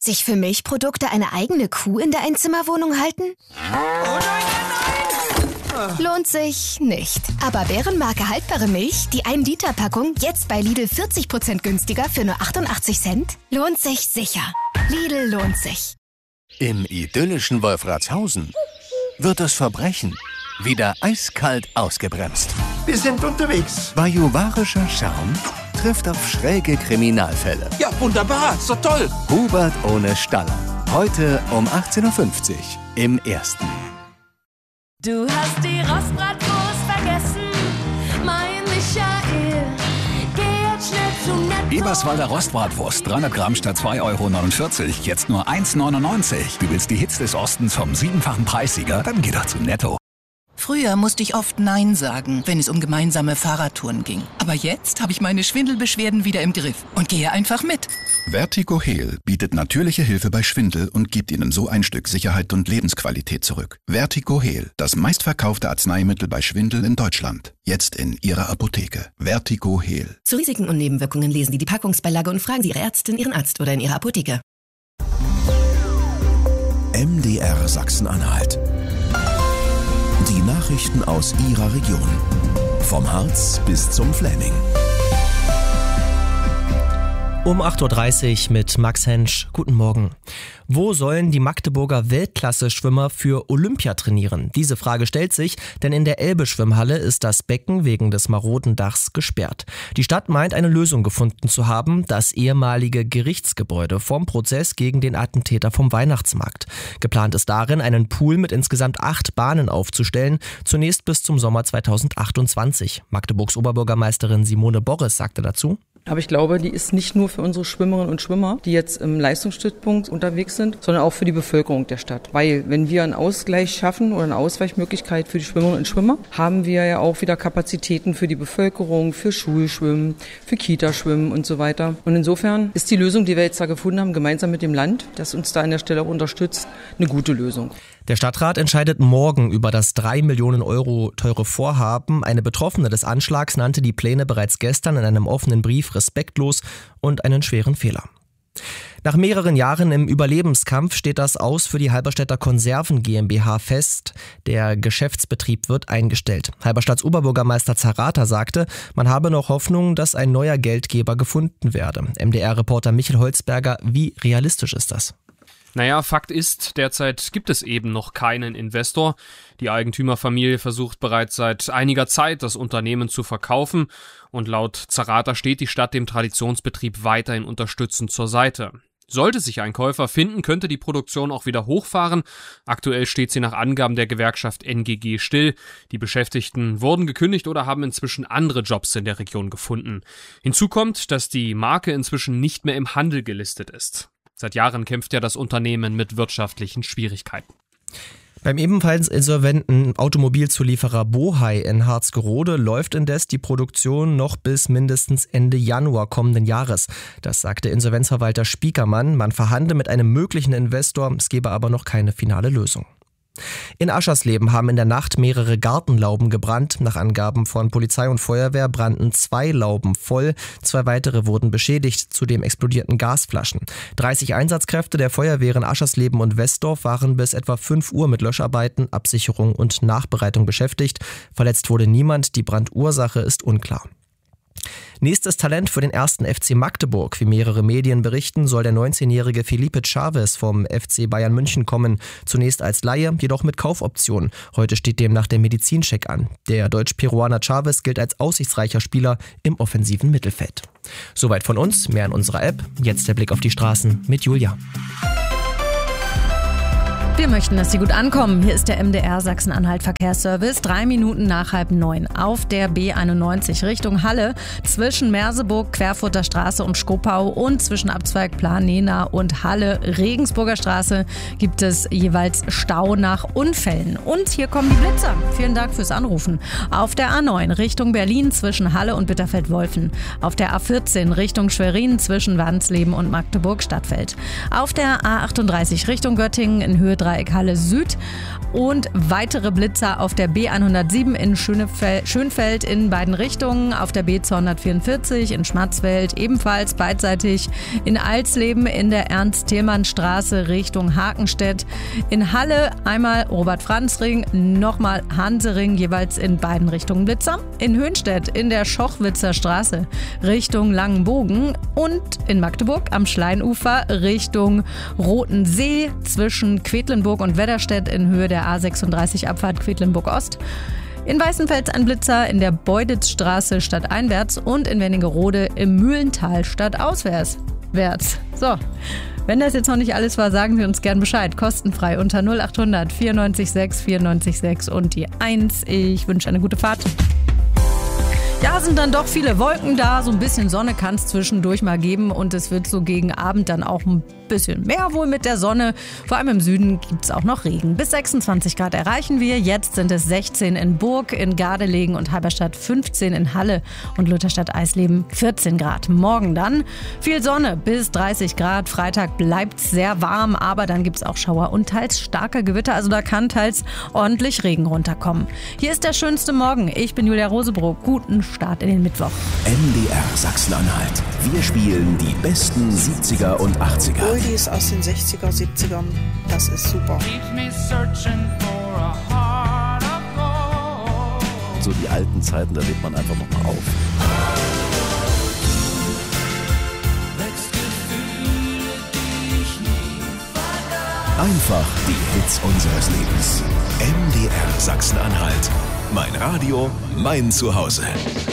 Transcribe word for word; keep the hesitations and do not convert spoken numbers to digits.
Sich für Milchprodukte eine eigene Kuh in der Einzimmerwohnung halten? Oh nein, nein, nein! Lohnt sich nicht. Aber Bärenmarke haltbare Milch, die ein Liter Packung, jetzt bei Lidl vierzig Prozent günstiger für nur achtundachtzig Cent? Lohnt sich sicher. Lidl lohnt sich. Im idyllischen Wolfratshausen wird das Verbrechen wieder eiskalt ausgebremst. Wir sind unterwegs. Bajuwarischer Charme trifft auf schräge Kriminalfälle. Ja, wunderbar. So toll. Hubert ohne Staller. Heute um achtzehn Uhr fünfzig im Ersten. Du hast die Rostbratwurst vergessen, mein Michael. Geh jetzt schnell zu Netto. Eberswalder Rostbratwurst, dreihundert Gramm statt zwei Euro neunundvierzig, jetzt nur eins neunundneunzig. Du willst die Hits des Ostens vom siebenfachen Preissieger? Dann geh doch zu Netto. Früher musste ich oft Nein sagen, wenn es um gemeinsame Fahrradtouren ging. Aber jetzt habe ich meine Schwindelbeschwerden wieder im Griff und gehe einfach mit. Vertigo Heal bietet natürliche Hilfe bei Schwindel und gibt Ihnen so ein Stück Sicherheit und Lebensqualität zurück. Vertigo Heal, das meistverkaufte Arzneimittel bei Schwindel in Deutschland. Jetzt in Ihrer Apotheke. Vertigo Heal. Zu Risiken und Nebenwirkungen lesen Sie die Packungsbeilage und fragen Sie Ihre Ärztin, Ihren Arzt oder in Ihrer Apotheke. M D R Sachsen-Anhalt. Die Nachrichten aus Ihrer Region. Vom Harz bis zum Fläming. Um acht Uhr dreißig mit Max Hensch. Guten Morgen. Wo sollen die Magdeburger Weltklasse-Schwimmer für Olympia trainieren? Diese Frage stellt sich, denn in der Elbe-Schwimmhalle ist das Becken wegen des maroden Dachs gesperrt. Die Stadt meint, eine Lösung gefunden zu haben, das ehemalige Gerichtsgebäude vom Prozess gegen den Attentäter vom Weihnachtsmarkt. Geplant ist darin, einen Pool mit insgesamt acht Bahnen aufzustellen, zunächst bis zum Sommer zweitausendachtundzwanzig. Magdeburgs Oberbürgermeisterin Simone Borres sagte dazu: Aber ich glaube, die ist nicht nur für unsere Schwimmerinnen und Schwimmer, die jetzt im Leistungsstützpunkt unterwegs sind, sondern auch für die Bevölkerung der Stadt. Weil wenn wir einen Ausgleich schaffen oder eine Ausweichmöglichkeit für die Schwimmerinnen und Schwimmer, haben wir ja auch wieder Kapazitäten für die Bevölkerung, für Schulschwimmen, für Kitaschwimmen und so weiter. Und insofern ist die Lösung, die wir jetzt da gefunden haben, gemeinsam mit dem Land, das uns da an der Stelle auch unterstützt, eine gute Lösung. Der Stadtrat entscheidet morgen über das drei Millionen Euro teure Vorhaben. Eine Betroffene des Anschlags nannte die Pläne bereits gestern in einem offenen Brief respektlos und einen schweren Fehler. Nach mehreren Jahren im Überlebenskampf steht das Aus für die Halberstädter Konserven GmbH fest. Der Geschäftsbetrieb wird eingestellt. Halberstadts Oberbürgermeister Zerrata sagte, man habe noch Hoffnung, dass ein neuer Geldgeber gefunden werde. M D R-Reporter Michael Holzberger, wie realistisch ist das? Naja, Fakt ist, derzeit gibt es eben noch keinen Investor. Die Eigentümerfamilie versucht bereits seit einiger Zeit, das Unternehmen zu verkaufen. Und laut Zerrata steht die Stadt dem Traditionsbetrieb weiterhin unterstützend zur Seite. Sollte sich ein Käufer finden, könnte die Produktion auch wieder hochfahren. Aktuell steht sie nach Angaben der Gewerkschaft N G G still. Die Beschäftigten wurden gekündigt oder haben inzwischen andere Jobs in der Region gefunden. Hinzu kommt, dass die Marke inzwischen nicht mehr im Handel gelistet ist. Seit Jahren kämpft ja das Unternehmen mit wirtschaftlichen Schwierigkeiten. Beim ebenfalls insolventen Automobilzulieferer Bohai in Harzgerode läuft indes die Produktion noch bis mindestens Ende Januar kommenden Jahres. Das sagte Insolvenzverwalter Spiekermann. Man verhandle mit einem möglichen Investor, es gebe aber noch keine finale Lösung. In Aschersleben haben in der Nacht mehrere Gartenlauben gebrannt. Nach Angaben von Polizei und Feuerwehr brannten zwei Lauben voll, zwei weitere wurden beschädigt, zudem explodierten Gasflaschen. dreißig Einsatzkräfte der Feuerwehren Aschersleben und Westdorf waren bis etwa fünf Uhr mit Löscharbeiten, Absicherung und Nachbereitung beschäftigt. Verletzt wurde niemand, die Brandursache ist unklar. Nächstes Talent für den ersten F C Magdeburg. Wie mehrere Medien berichten, soll der neunzehnjährige Felipe Chavez vom F C Bayern München kommen. Zunächst als Leihe, jedoch mit Kaufoption. Heute steht demnach der Medizincheck an. Der Deutsch-Peruaner Chavez gilt als aussichtsreicher Spieler im offensiven Mittelfeld. Soweit von uns, mehr in unserer App. Jetzt der Blick auf die Straßen mit Julia. Wir möchten, dass Sie gut ankommen. Hier ist der M D R Sachsen-Anhalt Verkehrsservice. Drei Minuten nach halb neun auf der B einundneunzig Richtung Halle zwischen Merseburg, Querfurter Straße und Schkopau und zwischen Abzweig Plan-Nehna und Halle, Regensburger Straße gibt es jeweils Stau nach Unfällen. Und hier kommen die Blitzer. Vielen Dank fürs Anrufen. Auf der A neun Richtung Berlin zwischen Halle und Bitterfeld-Wolfen. Auf der A vierzehn Richtung Schwerin zwischen Wansleben und Magdeburg-Stadtfeld. Auf der A achtunddreißig Richtung Göttingen in Höhe Dreieck Halle Süd. Und weitere Blitzer auf der B hundertsieben in Schönfeld in beiden Richtungen, auf der B zweihundertvierundvierzig in Schmarzwelt ebenfalls beidseitig, in Alsleben in der Ernst-Thälmann-Straße Richtung Hakenstedt, in Halle einmal Robert-Franz-Ring, nochmal Hansering, jeweils in beiden Richtungen Blitzer, in Höhnstedt in der Schochwitzer Straße Richtung Langenbogen und in Magdeburg am Schleinufer Richtung Roten See zwischen Quedlinburg und Wedderstedt in Höhe der A sechsunddreißig Abfahrt Quedlinburg Ost. In Weißenfels ein Blitzer in der Beuditzstraße stadteinwärts und in Wernigerode im Mühlental stadtauswärts. Wärts. So, wenn das jetzt noch nicht alles war, sagen Sie uns gern Bescheid. Kostenfrei unter null acht hundert vierundneunzig sechs vierundneunzig sechs und die eins. Ich wünsche eine gute Fahrt. Ja, sind dann doch viele Wolken da, so ein bisschen Sonne kann es zwischendurch mal geben und es wird so gegen Abend dann auch ein bisschen mehr wohl mit der Sonne. Vor allem im Süden gibt es auch noch Regen. Bis sechsundzwanzig Grad erreichen wir. Jetzt sind es sechzehn in Burg, in Gardelegen und Halberstadt, fünfzehn in Halle und Lutherstadt-Eisleben, vierzehn Grad. Morgen dann viel Sonne bis dreißig Grad. Freitag bleibt es sehr warm, aber dann gibt es auch Schauer und teils starke Gewitter. Also da kann teils ordentlich Regen runterkommen. Hier ist der schönste Morgen. Ich bin Julia Rosebrock. Guten Start in den Mittwoch. M D R Sachsen-Anhalt. Wir spielen die besten siebziger und achtziger. Oldies aus den sechziger, siebzigern. Das ist super. So die alten Zeiten, da lebt man einfach noch mal auf. Einfach die Hits unseres Lebens. M D R Sachsen-Anhalt. Mein Radio, mein Zuhause.